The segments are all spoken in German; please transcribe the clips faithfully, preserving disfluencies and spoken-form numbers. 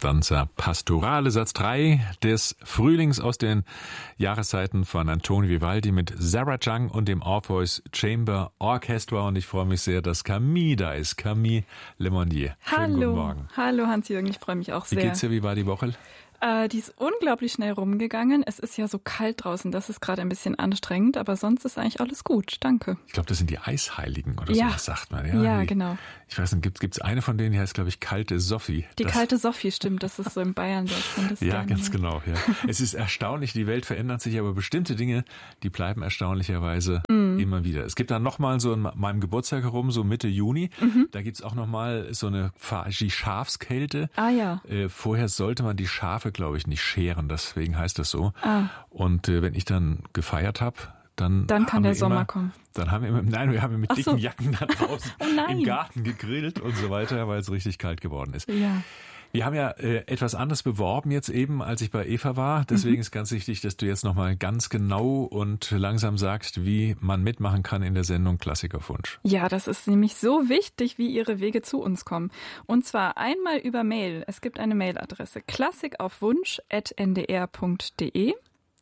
Danza Pastorale, Satz drei des Frühlings aus den Jahreszeiten von Antonio Vivaldi mit Sarah Jung und dem Orpheus Chamber Orchestra. Und ich freue mich sehr, dass Camille da ist. Camille Lemonnier. Schönen Hallo. Guten Morgen. Hallo Hans-Jürgen, ich freue mich auch sehr. Wie geht's dir? Wie war die Woche? Äh, die ist unglaublich schnell rumgegangen. Es ist ja so kalt draußen, das ist gerade ein bisschen anstrengend, aber sonst ist eigentlich alles gut. Danke. Ich glaube, das sind die Eisheiligen oder ja. sowas, sagt man. Ja, ja die, genau. Ich weiß nicht, gibt es eine von denen, die heißt, glaube ich, Kalte Sophie. Die das, Kalte Sophie, stimmt, das ist so in Bayern, Deutschland. Ja, dann, ganz ja. genau. Ja. Es ist erstaunlich, die Welt verändert sich, aber bestimmte Dinge, die bleiben erstaunlicherweise Mhm. immer wieder. Es gibt dann nochmal so in meinem Geburtstag herum, so Mitte Juni, Mhm. da gibt's auch nochmal so eine die Schafskälte. Ah ja. Äh, vorher sollte man die Schafe, glaube ich, nicht scheren, deswegen heißt das so. Ah. Und äh, wenn ich dann gefeiert habe, Dann, dann kann der Sommer immer, kommen. Dann haben wir immer, nein, wir haben mit Ach dicken so. Jacken da draußen Oh im Garten gegrillt und so weiter, weil es richtig kalt geworden ist. Ja. Wir haben ja äh, etwas anderes beworben jetzt eben, als ich bei Eva war. Deswegen mhm. ist ganz wichtig, dass du jetzt nochmal ganz genau und langsam sagst, wie man mitmachen kann in der Sendung Klassik auf Wunsch. Ja, das ist nämlich so wichtig, wie Ihre Wege zu uns kommen. Und zwar einmal über Mail. Es gibt eine Mailadresse klassikaufwunsch at n d r punkt d e.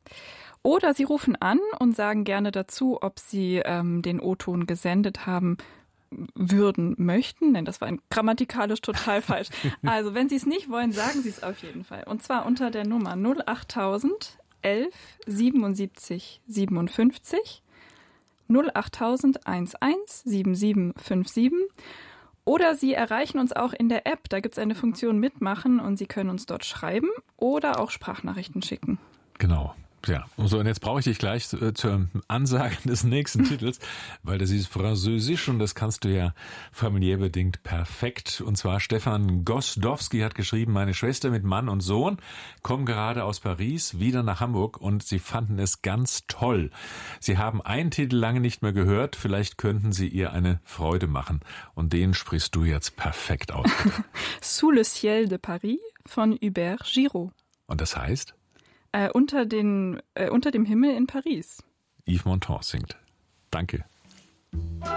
Oder Sie rufen an und sagen gerne dazu, ob Sie ähm, den O-Ton gesendet haben würden, möchten. Denn das war ein grammatikalisch total falsch. Also wenn Sie es nicht wollen, sagen Sie es auf jeden Fall. Und zwar unter der Nummer null achttausend elf siebenundsiebzig siebenundfünfzig null achttausend elf sieben sieben fünf sieben. Oder Sie erreichen uns auch in der App. Da gibt es eine Funktion Mitmachen und Sie können uns dort schreiben oder auch Sprachnachrichten schicken. Genau. Ja, und so, und jetzt brauche ich dich gleich äh, zur Ansage des nächsten Titels, weil das ist Französisch und das kannst du ja familiär bedingt perfekt. Und zwar Stefan Gosdowski hat geschrieben, meine Schwester mit Mann und Sohn kommen gerade aus Paris wieder nach Hamburg und sie fanden es ganz toll. Sie haben einen Titel lange nicht mehr gehört, vielleicht könnten sie ihr eine Freude machen. Und den sprichst du jetzt perfekt aus. Sous le ciel de Paris von Hubert Giraud. Und das heißt? Äh, unter, den, äh, unter dem Himmel in Paris. Yves Montand singt. Danke.